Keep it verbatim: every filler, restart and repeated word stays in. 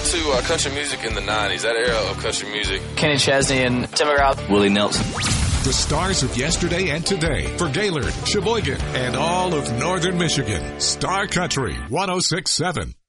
to uh, country music in the nineties, that era of country music. Kenny Chesney and Tim McGraw. Willie Nelson. The stars of yesterday and today for Gaylord, Sheboygan, and all of northern Michigan. Star Country one oh six point seven.